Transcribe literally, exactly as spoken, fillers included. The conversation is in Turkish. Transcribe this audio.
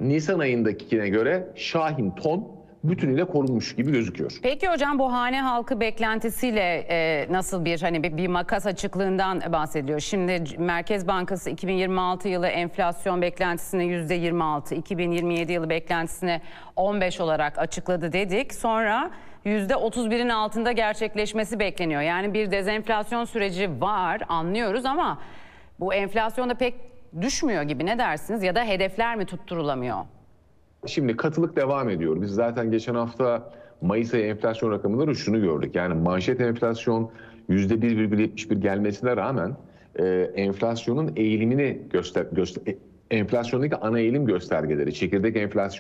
Nisan ayındakine göre şahin ton bütünüyle korunmuş gibi gözüküyor. Peki hocam, bu hane halkı beklentisiyle e, nasıl bir hani bir, bir makas açıklığından bahsediyor? Şimdi Merkez Bankası iki bin yirmi altı yılı enflasyon beklentisini yüzde yirmi altı, iki bin yirmi yedi yılı beklentisini on beş olarak açıkladı dedik. Sonra yüzde otuz birin altında gerçekleşmesi bekleniyor. Yani bir dezenflasyon süreci var, anlıyoruz, ama bu enflasyon da pek düşmüyor gibi, ne dersiniz? Ya da hedefler mi tutturulamıyor? Şimdi katılık devam ediyor. Biz zaten geçen hafta Mayıs ayı enflasyon rakamında şunu gördük. Yani manşet enflasyon yüzde bir virgül yetmiş bir gelmesine rağmen e, enflasyonun eğilimini göster, göster enflasyondaki ana eğilim göstergeleri, çekirdek enflasyon